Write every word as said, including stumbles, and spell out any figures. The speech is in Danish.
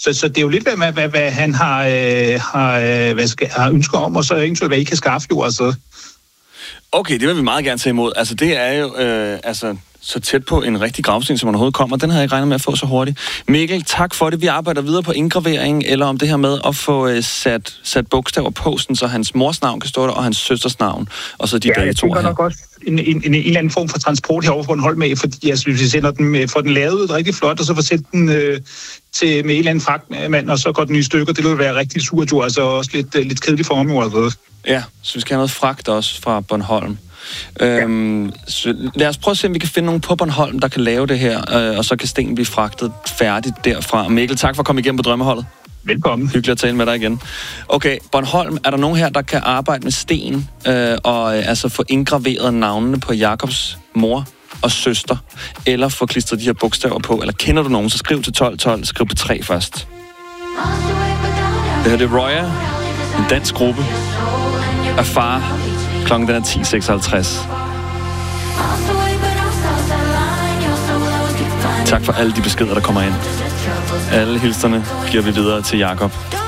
Så, så det er jo lidt, hvad, hvad, hvad han har, øh, har, øh, hvad skal, har ønsker om, og så eventuelt, hvad I kan skaffe jo, altså. Okay, det vil vi meget gerne tage imod. Altså, det er jo øh, altså, så tæt på en rigtig gravsten, som man overhovedet kommer. Den havde jeg ikke regnet med at få så hurtigt. Mikkel, tak for det. Vi arbejder videre på indgravering, eller om det her med at få øh, sat, sat bogstaver på, så hans mors navn kan stå der, og hans søsters navn, og så de ja, datoer her. Ja, jeg nok også en, en, en, en eller anden form for transport herovre på en hold med, fordi jeg synes, vi sender den med, får den lavet ud rigtig flot, og så får sendt den øh, til, med en eller anden fragtmand, og så går den i stykker. Det vil være rigtig surt, jo, altså også lidt, øh, lidt kedeligt for ham, jo, altså. Ja, så vi skal have noget fragt også fra Bornholm. Øhm, så lad os prøve at se, om vi kan finde nogen på Bornholm, der kan lave det her, øh, og så kan stenen blive fragtet færdigt derfra. Mikkel, tak for at komme igennem på Drømmeholdet. Velkommen. Hyggeligt at tale med dig igen. Okay, Bornholm, er der nogen her, der kan arbejde med sten, øh, og øh, altså få indgraveret navnene på Jakobs mor og søster, eller få klistret de her bogstaver på, eller kender du nogen, så skriv til tolv tolv, skriv på tre først. Det her det er Roya, en dansk gruppe af far. Klokken den er ti seksoghalvtreds. Tak for alle de beskeder, der kommer ind. Alle hilserne giver vi videre til Jakob.